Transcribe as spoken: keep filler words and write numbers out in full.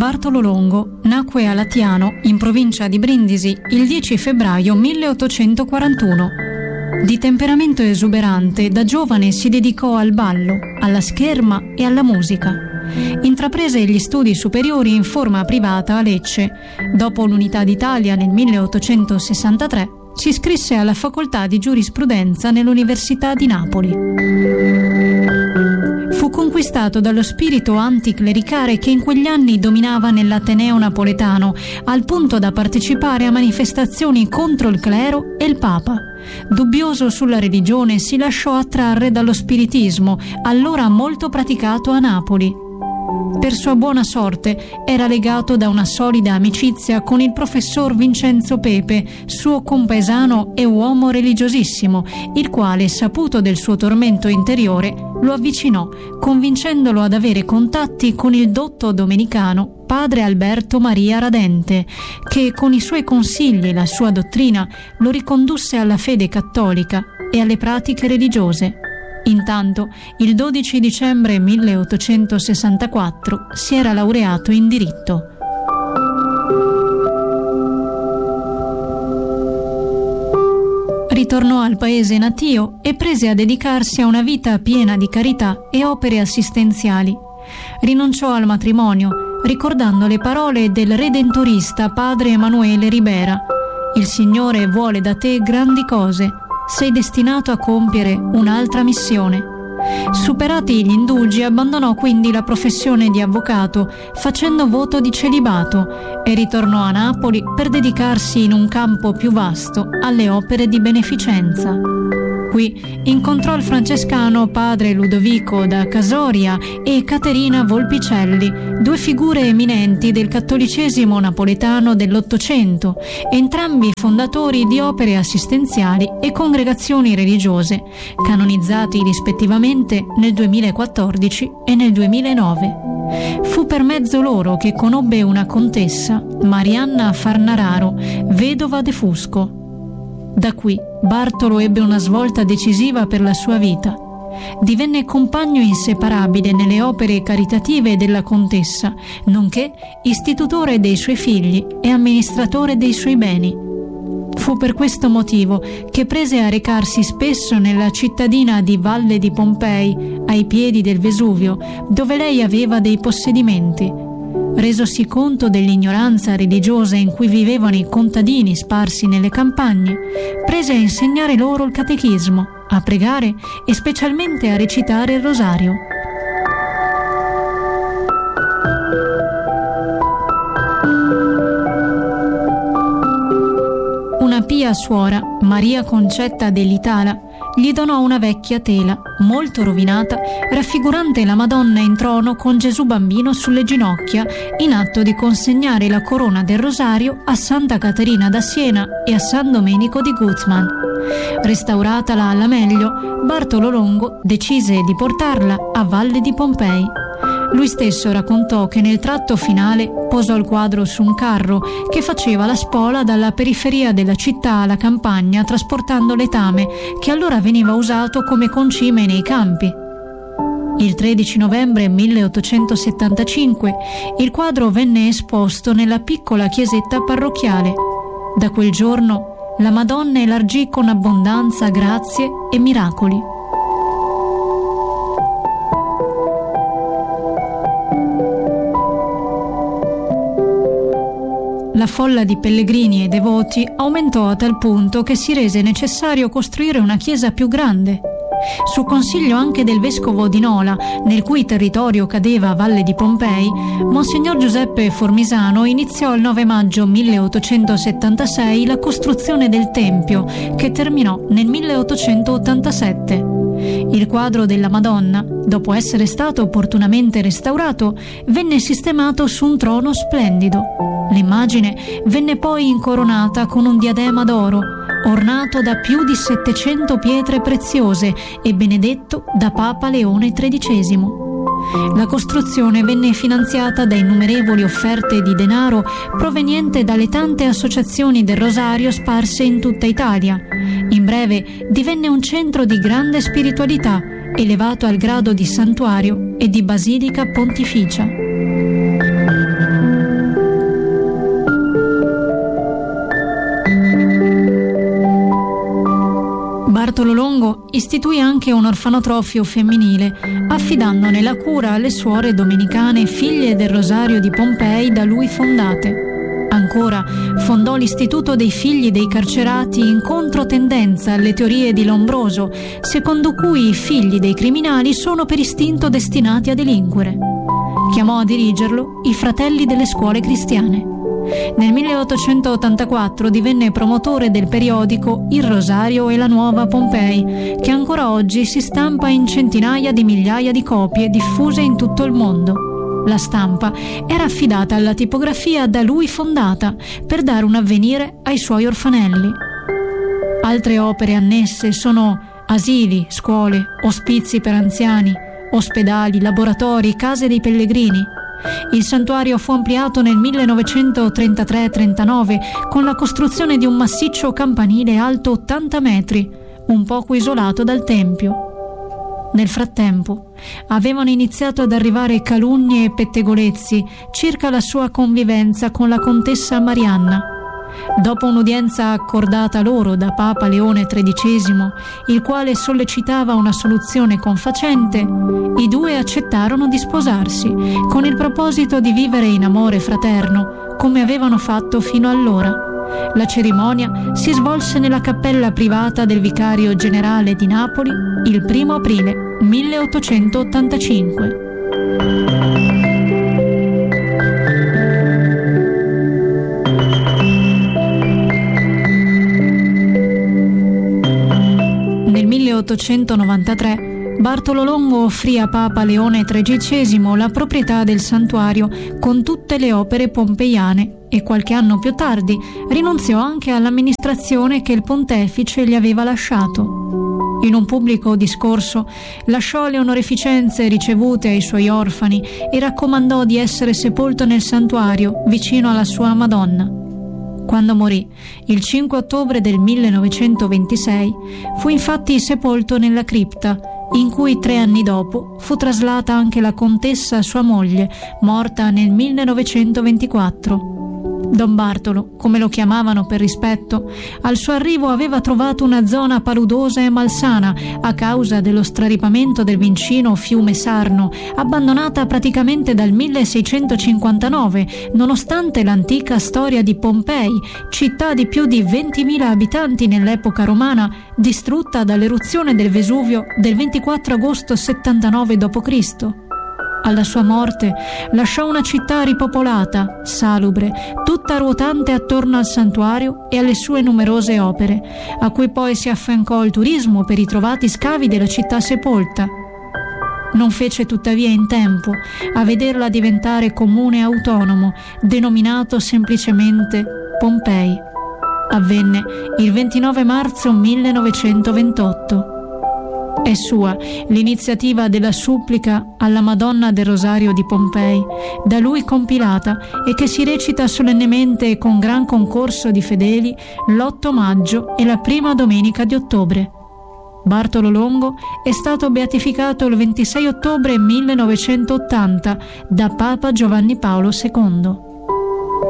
Bartolo Longo nacque a Latiano, in provincia di Brindisi, il dieci febbraio milleottocentoquarantuno. Di temperamento esuberante, da giovane si dedicò al ballo, alla scherma e alla musica. Intraprese gli studi superiori in forma privata a Lecce. Dopo l'Unità d'Italia nel milleottocentosessantatré si iscrisse alla facoltà di giurisprudenza nell'Università di Napoli. Fu conquistato dallo spirito anticlericale che in quegli anni dominava nell'Ateneo napoletano, al punto da partecipare a manifestazioni contro il clero e il Papa. Dubbioso sulla religione, si lasciò attrarre dallo spiritismo, allora molto praticato a Napoli. Per sua buona sorte era legato da una solida amicizia con il professor Vincenzo Pepe, suo compaesano e uomo religiosissimo, il quale, saputo del suo tormento interiore, lo avvicinò, convincendolo ad avere contatti con il dotto domenicano padre Alberto Maria Radente, che con i suoi consigli e la sua dottrina lo ricondusse alla fede cattolica e alle pratiche religiose. Intanto, il dodici dicembre milleottocentosessantaquattro si era laureato in diritto. Ritornò al paese natio e prese a dedicarsi a una vita piena di carità e opere assistenziali. Rinunciò al matrimonio, ricordando le parole del redentorista padre Emanuele Ribera: «Il Signore vuole da te grandi cose. Sei destinato a compiere un'altra missione». Superati gli indugi, abbandonò quindi la professione di avvocato, facendo voto di celibato, e ritornò a Napoli per dedicarsi in un campo più vasto alle opere di beneficenza. Qui incontrò il francescano padre Ludovico da Casoria e Caterina Volpicelli, due figure eminenti del cattolicesimo napoletano dell'Ottocento, entrambi fondatori di opere assistenziali e congregazioni religiose, canonizzati rispettivamente nel duemilaquattordici e nel duemilanove. Fu per mezzo loro che conobbe una contessa, Marianna Farnararo, vedova de Fusco. Da qui Bartolo ebbe una svolta decisiva per la sua vita. Divenne compagno inseparabile nelle opere caritative della contessa, nonché istitutore dei suoi figli e amministratore dei suoi beni. Fu per questo motivo che prese a recarsi spesso nella cittadina di Valle di Pompei, ai piedi del Vesuvio, dove lei aveva dei possedimenti. Resosi conto dell'ignoranza religiosa in cui vivevano i contadini sparsi nelle campagne, prese a insegnare loro il catechismo, a pregare e specialmente a recitare il rosario. Una pia suora, Maria Concetta dell'Itala, gli donò una vecchia tela, molto rovinata, raffigurante la Madonna in trono con Gesù bambino sulle ginocchia, in atto di consegnare la corona del rosario a Santa Caterina da Siena e a San Domenico di Guzman. Restauratala alla meglio, Bartolo Longo decise di portarla a Valle di Pompei. Lui stesso raccontò che nel tratto finale posò il quadro su un carro che faceva la spola dalla periferia della città alla campagna, trasportando letame, che allora veniva usato come concime nei campi. Il tredici novembre milleottocentosettantacinque il quadro venne esposto nella piccola chiesetta parrocchiale. Da quel giorno la Madonna elargì con abbondanza grazie e miracoli. La folla di pellegrini e devoti aumentò a tal punto che si rese necessario costruire una chiesa più grande. Su consiglio anche del vescovo di Nola, nel cui territorio cadeva Valle di Pompei, Monsignor Giuseppe Formisano iniziò il nove maggio milleottocentosettantasei la costruzione del Tempio, che terminò nel milleottocentottantasette. Il quadro della Madonna, dopo essere stato opportunamente restaurato, venne sistemato su un trono splendido. L'immagine venne poi incoronata con un diadema d'oro, ornato da più di settecento pietre preziose e benedetto da Papa Leone tredicesimo. La costruzione venne finanziata da innumerevoli offerte di denaro proveniente dalle tante associazioni del Rosario sparse in tutta Italia. In breve, divenne un centro di grande spiritualità, elevato al grado di santuario e di basilica pontificia. Bartolo Longo istituì anche un orfanotrofio femminile, affidandone la cura alle suore domenicane figlie del Rosario di Pompei da lui fondate. Ancora, fondò l'Istituto dei figli dei carcerati in controtendenza alle teorie di Lombroso, secondo cui i figli dei criminali sono per istinto destinati a delinquere. Chiamò a dirigerlo i Fratelli delle Scuole Cristiane. Nel milleottocentottantaquattro divenne promotore del periodico Il Rosario e la Nuova Pompei, che ancora oggi si stampa in centinaia di migliaia di copie diffuse in tutto il mondo. La stampa era affidata alla tipografia da lui fondata per dare un avvenire ai suoi orfanelli. Altre opere annesse sono asili, scuole, ospizi per anziani, ospedali, laboratori, case dei pellegrini. Il santuario fu ampliato nel millenovecentotrentatré trentanove con la costruzione di un massiccio campanile alto ottanta metri, un poco isolato dal tempio. Nel frattempo avevano iniziato ad arrivare calunnie e pettegolezzi circa la sua convivenza con la contessa Marianna. Dopo un'udienza accordata loro da Papa Leone tredicesimo, il quale sollecitava una soluzione confacente, i due accettarono di sposarsi, con il proposito di vivere in amore fraterno, come avevano fatto fino allora. La cerimonia si svolse nella cappella privata del vicario generale di Napoli il primo aprile milleottocentottantacinque. Nel milleottocentonovantatré Bartolo Longo offrì a Papa Leone tredicesimo la proprietà del santuario con tutte le opere pompeiane e qualche anno più tardi rinunziò anche all'amministrazione che il pontefice gli aveva lasciato. In un pubblico discorso lasciò le onorificenze ricevute ai suoi orfani e raccomandò di essere sepolto nel santuario vicino alla sua Madonna. Quando morì, il cinque ottobre del millenovecentoventisei, fu infatti sepolto nella cripta, in cui tre anni dopo fu traslata anche la contessa sua moglie, morta nel millenovecentoventiquattro. Don Bartolo, come lo chiamavano per rispetto, al suo arrivo aveva trovato una zona paludosa e malsana a causa dello straripamento del vicino fiume Sarno, abbandonata praticamente dal milleseicentocinquantanove, nonostante l'antica storia di Pompei, città di più di ventimila abitanti nell'epoca romana, distrutta dall'eruzione del Vesuvio del ventiquattro agosto settantanove dopo Cristo Alla sua morte lasciò una città ripopolata, salubre, tutta ruotante attorno al santuario e alle sue numerose opere, a cui poi si affiancò il turismo per i trovati scavi della città sepolta. Non fece tuttavia in tempo a vederla diventare comune autonomo, denominato semplicemente Pompei. Avvenne il ventinove marzo millenovecentoventotto. È sua l'iniziativa della supplica alla Madonna del Rosario di Pompei, da lui compilata e che si recita solennemente e con gran concorso di fedeli l'otto maggio e la prima domenica di ottobre. Bartolo Longo è stato beatificato il ventisei ottobre millenovecentottanta da Papa Giovanni Paolo secondo.